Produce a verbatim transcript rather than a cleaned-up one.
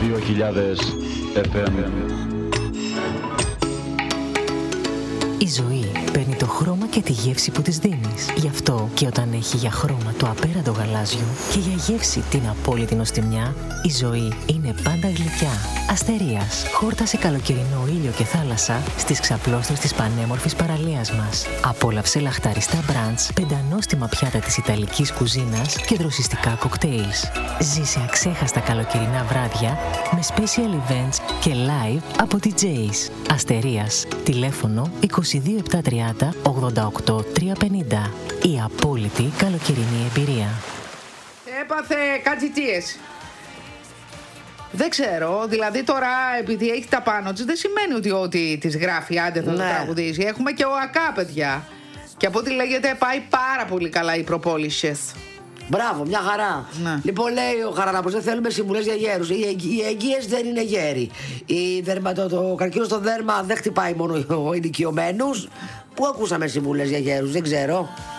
δύο χιλιάδες εφ εμ. Η ζωή παίρνει το χρώμα και τη γεύση που της δίνεις. Γι' αυτό και όταν έχει για χρώμα το απέραντο γαλάζιο και για γεύση την απόλυτη νοστιμιά, η ζωή είναι πάντα γλυκιά. Αστερίας. Χόρτασε καλοκαιρινό ήλιο και θάλασσα στις ξαπλώστρες της πανέμορφης παραλίας μας. Απόλαυσε λαχταριστά μπραντς, πεντανόστιμα πιάτα της ιταλικής κουζίνας και δροσιστικά κοκτέιλς. Ζήσε αξέχαστα καλοκαιρινά βράδια με special events και live από ντι τζέις. Αστερίας. Τηλέφωνο είκοσι δύο επτακόσια τριάντα ογδόντα οκτώ τριακόσια πενήντα. Η απόλυτη καλοκαιρινή εμπειρία. Έπαθε κατζητίες. Δεν ξέρω, δηλαδή τώρα επειδή έχει τα πάνω της δεν σημαίνει ότι ό,τι της γράφει άντε θα Ναι. το τραγουδήσει. Έχουμε και ο ΑΚΑ, παιδιά. Και από ό,τι λέγεται πάει πάρα πολύ καλά η προπόληση. Μπράβο, μια χαρά. Ναι. Λοιπόν, λέει ο Χαραλάμπος, δεν θέλουμε συμβουλές για γέρους. Οι, εγγύ- οι εγγύες δεν είναι γέροι. Η δερματο, το καρκίνο στο δέρμα δεν χτυπάει μόνο οι ηλικιωμένους. Πού ακούσαμε συμβουλές για γέρους, δεν ξέρω.